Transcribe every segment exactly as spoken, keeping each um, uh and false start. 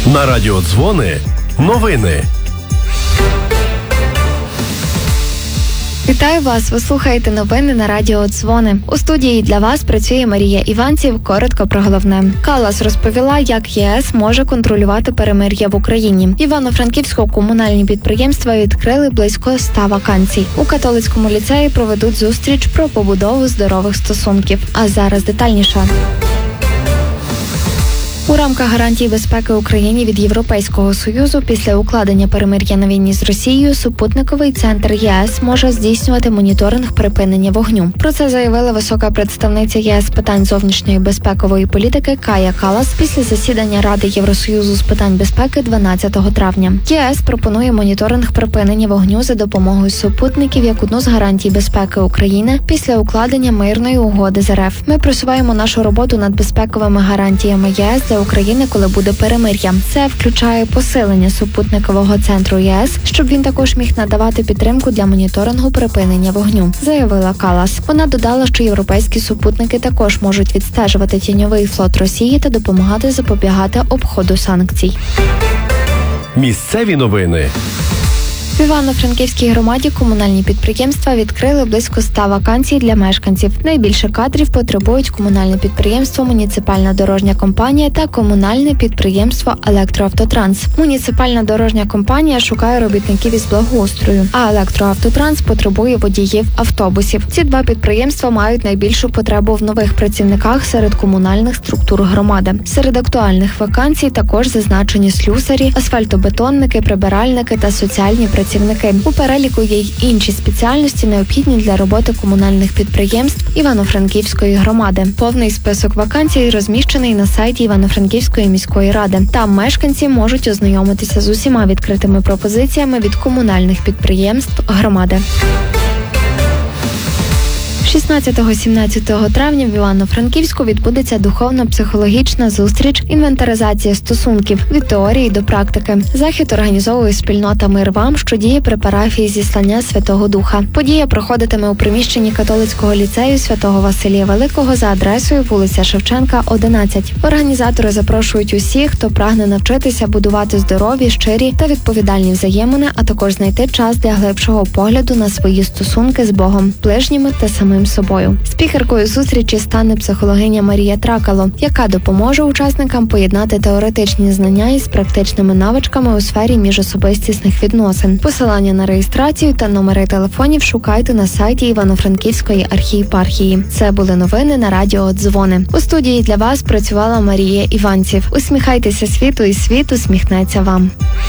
На радіо Дзвони новини. Вітаю вас! Ви слухаєте новини на радіо Дзвони. У студії для вас працює Марія Іванців. Коротко про головне. Каллас розповіла, як ЄС може контролювати перемир'я в Україні. В Івано-Франківську комунальні підприємства відкрили близько ста вакансій. У католицькому ліцеї проведуть зустріч про побудову здорових стосунків. А зараз детальніше. У рамках гарантій безпеки Україні від Європейського Союзу після укладення перемир'я на війні з Росією супутниковий центр ЄС може здійснювати моніторинг припинення вогню. Про це заявила висока представниця ЄС з питань зовнішньої безпекової політики Кая Каллас після засідання Ради Євросоюзу з питань безпеки дванадцятого травня. ЄС пропонує моніторинг припинення вогню за допомогою супутників як одну з гарантій безпеки України після укладення мирної угоди з РФ. Ми просуваємо нашу роботу над безпековими гарантіями ЄС для України, коли буде перемир'я. Це включає посилення супутникового центру ЄС, щоб він також міг надавати підтримку для моніторингу припинення вогню, заявила Каллас. Вона додала, що європейські супутники також можуть відстежувати тіньовий флот Росії та допомагати запобігати обходу санкцій. Місцеві новини. В Івано-Франківській громаді комунальні підприємства відкрили близько ста вакансій для мешканців. Найбільше кадрів потребують комунальне підприємство «Муніципальна дорожня компанія» та комунальне підприємство «Електроавтотранс». Муніципальна дорожня компанія шукає робітників із благоустрою, а «Електроавтотранс» потребує водіїв автобусів. Ці два підприємства мають найбільшу потребу в нових працівниках серед комунальних структур громади. Серед актуальних вакансій також зазначені слюсарі, асфальтобетонники, прибиральники та соціальні працівники. Працівники. У переліку є й інші спеціальності, необхідні для роботи комунальних підприємств Івано-Франківської громади. Повний список вакансій розміщений на сайті Івано-Франківської міської ради. Там мешканці можуть ознайомитися з усіма відкритими пропозиціями від комунальних підприємств громади. шістнадцятого-сімнадцятого травня в Івано-Франківську відбудеться духовно-психологічна зустріч «Інвентаризація стосунків. Від теорії до практики». Захід організовує спільнота «Мир вам», що діє при парафії Зіслання Святого Духа. Подія проходитиме у приміщенні католицького ліцею Святого Василія Великого за адресою вулиця Шевченка, одинадцять. Організатори запрошують усіх, хто прагне навчитися будувати здорові, щирі та відповідальні взаємини, а також знайти час для глибшого погляду на свої стосунки з Богом, ближніми та самим собою. Спікеркою зустрічі стане психологиня Марія Тракало, яка допоможе учасникам поєднати теоретичні знання із практичними навичками у сфері міжособистісних відносин. Посилання на реєстрацію та номери телефонів шукайте на сайті Івано-Франківської архієпархії. Це були новини на радіо Дзвони. У студії для вас працювала Марія Іванців. Усміхайтеся світу, і світ усміхнеться вам.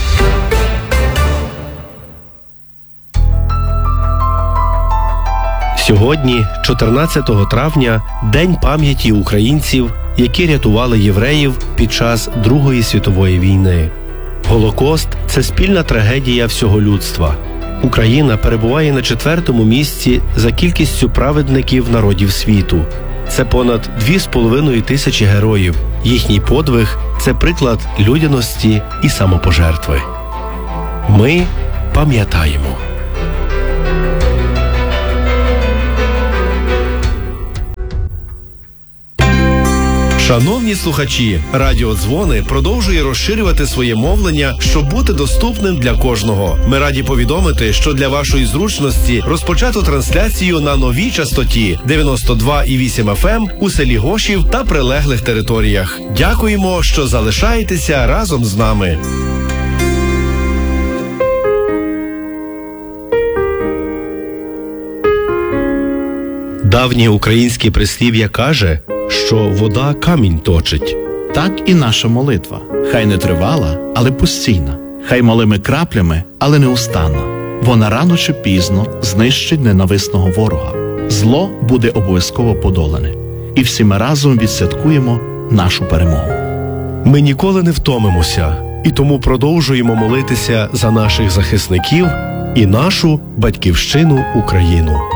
Сьогодні, чотирнадцятого травня, День пам'яті українців, які рятували євреїв під час Другої світової війни. Голокост – це спільна трагедія всього людства. Україна перебуває на четвертому місці за кількістю праведників народів світу. Це понад дві з половиною тисячі героїв. Їхній подвиг – це приклад людяності і самопожертви. Ми пам'ятаємо. Шановні слухачі, Радіо Дзвони продовжує розширювати своє мовлення, щоб бути доступним для кожного. Ми раді повідомити, що для вашої зручності розпочато трансляцію на новій частоті дев'яносто два і вісім еф ем у селі Гошів та прилеглих територіях. Дякуємо, що залишаєтеся разом з нами. Давнє українське прислів'я каже, що вода камінь точить. Так і наша молитва. Хай не тривала, але постійна. Хай малими краплями, але неустанна. Вона рано чи пізно знищить ненависного ворога. Зло буде обов'язково подолане. І всі ми разом відсвяткуємо нашу перемогу. Ми ніколи не втомимося, і тому продовжуємо молитися за наших захисників і нашу батьківщину Україну.